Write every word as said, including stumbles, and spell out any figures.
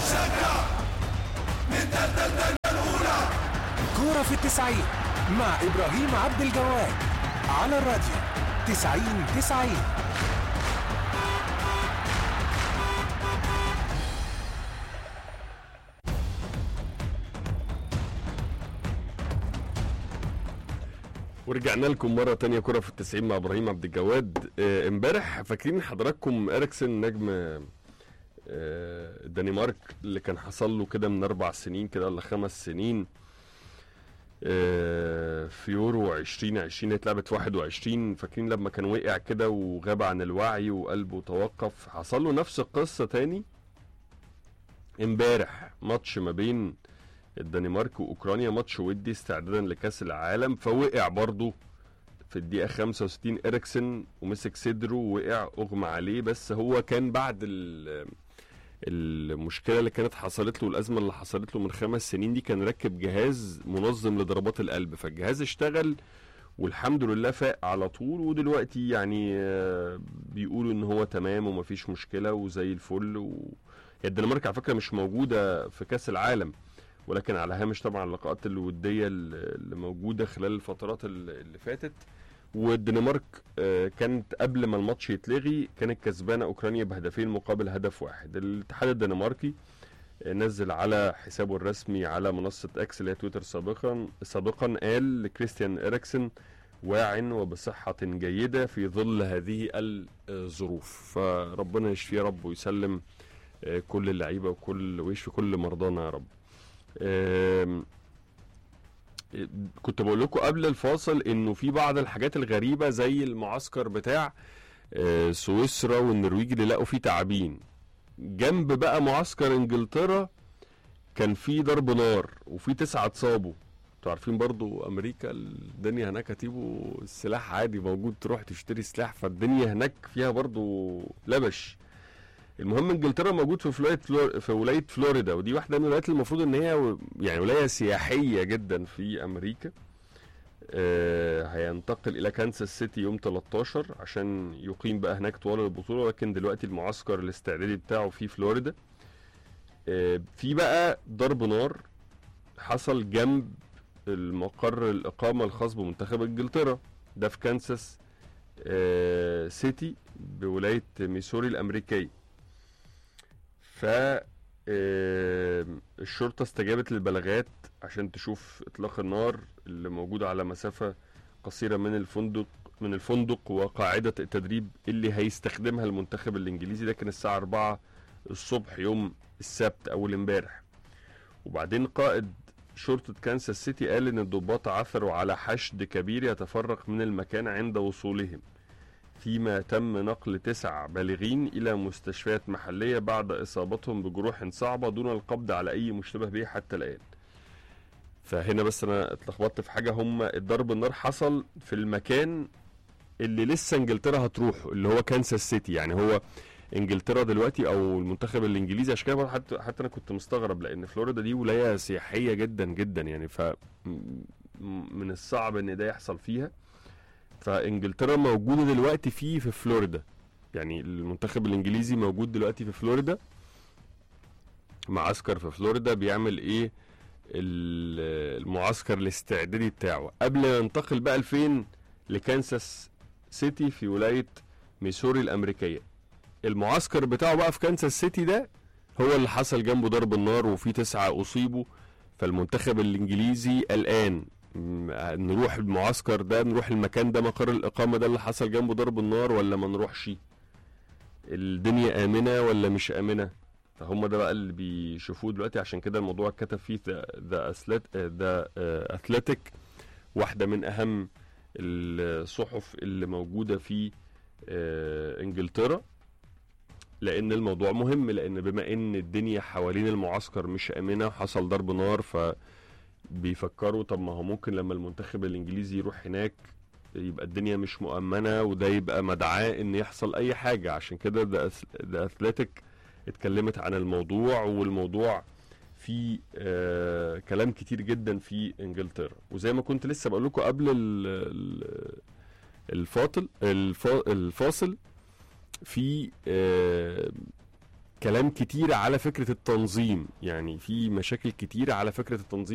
كورة في التسعين مع إبراهيم عبد الجواد على الراديو تسعين تسعين. ورجعنا لكم مرة تانية كرة في التسعين مع إبراهيم عبد الجواد. اه امبارح فاكرين حضراتكم إريكسن نجم اه الدنمارك اللي كان حصل له كده من أربع سنين كده ولا خمس سنين اه في يورو عشرين عشرين اتلعبت واحد وعشرين. فاكرين لما كان وقع كده وغاب عن الوعي وقلبه توقف؟ حصل له نفس القصة تاني امبارح، ماتش ما بين الدنمارك واوكرانيا، ماتش ودي استعدادا لكاس العالم، فوقع برضو في الدقيقه خمسة وستين إريكسن ومسك صدره ووقع اغمى عليه. بس هو كان بعد المشكله اللي كانت حصلت له، الازمه اللي حصلت له من خمس سنين دي، كان ركب جهاز منظم لضربات القلب، فالجهاز اشتغل والحمد لله فاق على طول. ودلوقتي يعني بيقولوا ان هو تمام ومفيش مشكله وزي الفل. و... الدنمارك على فكره مش موجوده في كاس العالم، ولكن على هامش طبعا اللقاءات الوديه اللي موجوده خلال الفترات اللي فاتت. والدنمارك كانت قبل ما الماتش يتلغي كانت كسبانه اوكرانيا بهدفين مقابل هدف واحد. الاتحاد الدنماركي نزل على حسابه الرسمي على منصه اكس اللي هي تويتر سابقا سابقا قال لكريستيان إريكسن واع وبصحه جيده في ظل هذه الظروف، فربنا يشفيه يا رب ويسلم كل اللعيبه وكل ويشفي كل مرضانا يا رب. كنت بقول لكم قبل الفاصل انه في بعض الحاجات الغريبه زي المعسكر بتاع سويسرا والنرويج اللي لقوا فيه تعابين، جنب بقى معسكر انجلترا كان فيه ضرب نار وفي تسعه اتصابوا. انتوا عارفين برضو امريكا الدنيا هناك هتجيبوا السلاح عادي موجود، تروح تشتري سلاح، فالدنيا هناك فيها برضو لبش. المهم انجلترا موجود في ولايه فلور... في ولايه فلوريدا، ودي واحده من الولايات المفروض ان هي يعني ولايه سياحيه جدا في امريكا. آه هينتقل الى كانساس سيتي يوم تلتاشر عشان يقيم بقى هناك طوال البطوله، لكن دلوقتي المعسكر الاستعدادي بتاعه في فلوريدا. آه في بقى ضرب نار حصل جنب المقر الاقامه الخاص بمنتخب انجلترا، ده في كانساس آه سيتي بولايه ميسوري الامريكيه. ف الشرطة استجابت للبلاغات عشان تشوف اطلاق النار اللي موجود على مسافة قصيرة من الفندق من الفندق وقاعدة التدريب اللي هيستخدمها المنتخب الانجليزي. ده كان الساعة أربعة الصبح يوم السبت اول امبارح. وبعدين قائد شرطة كانساس سيتي قال ان الضباط عثروا على حشد كبير يتفرق من المكان عند وصولهم، فيما تم نقل تسع بالغين إلى مستشفيات محلية بعد إصابتهم بجروح صعبة دون القبض على أي مشتبه به حتى الآن. فهنا بس أنا اتلخبطت في حاجة، هم الضرب النار حصل في المكان اللي لسه انجلترا هتروحه اللي هو كانساس سيتي. يعني هو انجلترا دلوقتي أو المنتخب الإنجليزي، عشان كده حتى, حتى أنا كنت مستغرب لأن فلوريدا دي ولاية سياحية جدا جدا يعني، فمن الصعب إن ده يحصل فيها. فانجلترا موجوده دلوقتي في في فلوريدا، يعني المنتخب الانجليزي موجود دلوقتي في فلوريدا، معسكر في فلوريدا بيعمل ايه المعسكر الاستعدادي بتاعه قبل ما ينتقل بقى لفين، لكانساس سيتي في ولايه ميسوري الامريكيه. المعسكر بتاعه بقى في كانساس سيتي ده هو اللي حصل جنبه ضرب النار وفي تسعه اصيبوا. فالمنتخب الانجليزي الان نروح المعسكر ده، نروح المكان ده مقر الإقامة ده اللي حصل جنبه ضرب النار ولا ما نروحش؟ الدنيا آمنة ولا مش آمنة؟ فهم ده بقى اللي بيشوفوه دلوقتي. عشان كده الموضوع كتب فيه ذا أثليتيك، واحدة من أهم الصحف اللي موجودة في انجلترا، لأن الموضوع مهم، لأن بما إن الدنيا حوالين المعسكر مش آمنة وحصل ضرب نار، ف بيفكروا طب ما هو ممكن لما المنتخب الانجليزي يروح هناك يبقى الدنيا مش مؤمنة وده يبقى مدعاة ان يحصل اي حاجة. عشان كده ده أثليتيك اتكلمت عن الموضوع، والموضوع فيه آه كلام كتير جدا في انجلترا. وزي ما كنت لسه بقول لكم قبل الفاصل الفاصل في آه كلام كتير على فكره التنظيم، يعني في مشاكل كتير على فكره التنظيم